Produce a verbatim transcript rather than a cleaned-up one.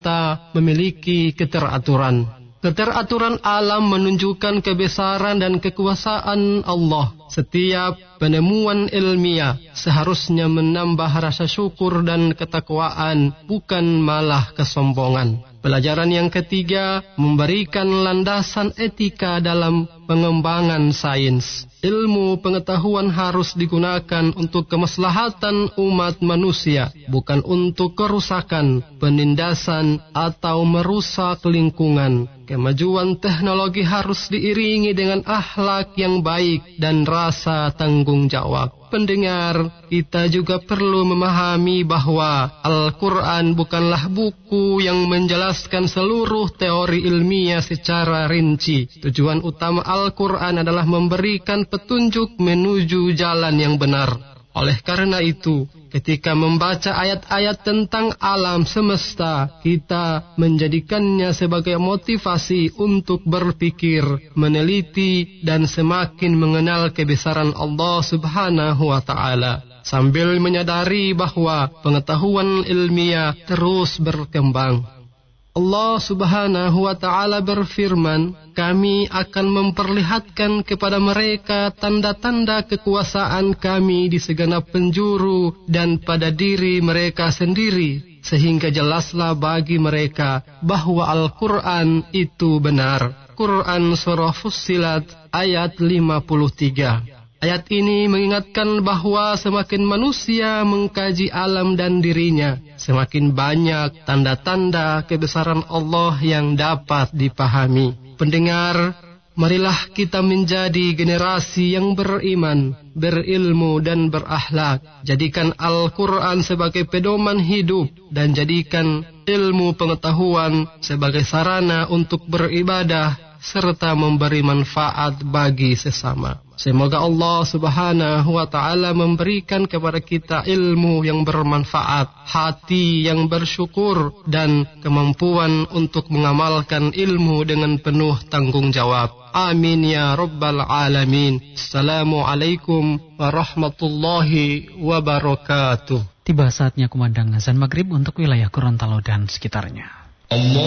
kita memiliki keteraturan. Keteraturan alam menunjukkan kebesaran dan kekuasaan Allah. Setiap penemuan ilmiah seharusnya menambah rasa syukur dan ketakwaan, bukan malah kesombongan. Pelajaran yang ketiga, memberikan landasan etika dalam pengembangan sains. Ilmu pengetahuan harus digunakan untuk kemaslahatan umat manusia, bukan untuk kerusakan, penindasan, atau merusak lingkungan. Kemajuan teknologi harus diiringi dengan akhlak yang baik dan rasa tanggung jawab. Pendengar, kita juga perlu memahami bahwa Al-Quran bukanlah buku yang menjelaskan seluruh teori ilmiah secara rinci. Tujuan utama Al-Quran adalah memberikan petunjuk menuju jalan yang benar. Oleh karena itu, ketika membaca ayat-ayat tentang alam semesta, kita menjadikannya sebagai motivasi untuk berpikir, meneliti, dan semakin mengenal kebesaran Allah Subhanahu wa Ta'ala, sambil menyadari bahwa pengetahuan ilmiah terus berkembang. Allah Subhanahu wa Ta'ala berfirman, kami akan memperlihatkan kepada mereka tanda-tanda kekuasaan kami di segenap penjuru dan pada diri mereka sendiri, sehingga jelaslah bagi mereka bahwa Al-Quran itu benar. Quran Surah Fussilat ayat lima puluh tiga. Ayat ini mengingatkan bahwa semakin manusia mengkaji alam dan dirinya, semakin banyak tanda-tanda kebesaran Allah yang dapat dipahami. Pendengar, marilah kita menjadi generasi yang beriman, berilmu dan berakhlak. Jadikan Al-Quran sebagai pedoman hidup dan jadikan ilmu pengetahuan sebagai sarana untuk beribadah serta memberi manfaat bagi sesama. Semoga Allah Subhanahu wa Ta'ala memberikan kepada kita ilmu yang bermanfaat, hati yang bersyukur, dan kemampuan untuk mengamalkan ilmu dengan penuh tanggung jawab. Amin ya Rabbal Alamin. Assalamualaikum warahmatullahi wabarakatuh. Tiba saatnya kumandang azan maghrib untuk wilayah Gorontalo dan sekitarnya. Allah.